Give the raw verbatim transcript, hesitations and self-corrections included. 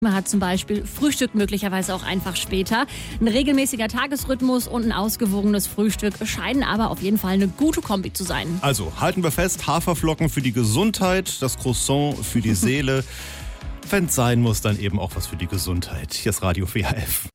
Man hat zum Beispiel Frühstück möglicherweise auch einfach später. Ein regelmäßiger Tagesrhythmus und ein ausgewogenes Frühstück scheinen aber auf jeden Fall eine gute Kombi zu sein. Also halten wir fest, Haferflocken für die Gesundheit, das Croissant für die Seele. Wenn es sein muss, dann eben auch was für die Gesundheit. Hier ist Radio W H F.